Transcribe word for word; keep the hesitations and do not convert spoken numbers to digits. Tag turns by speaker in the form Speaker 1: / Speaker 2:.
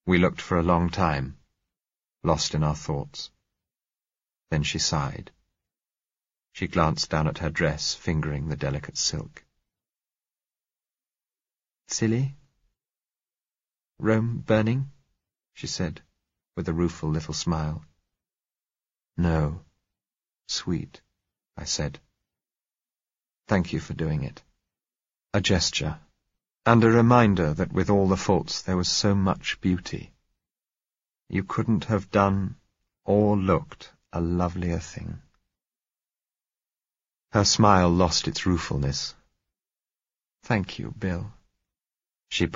Speaker 1: We looked for a long time, lost in our thoughts. Then she sighed. She glanced down at her dress, fingering the delicate silk. Silly? Rome burning? She said, with a rueful little smile. No, sweet, I said. Thank you for doing it. A gesture, and a reminder that with all the faults there was so much beauty. You couldn't have done or looked a lovelier thing. Her smile lost its ruefulness. Thank you, Bill.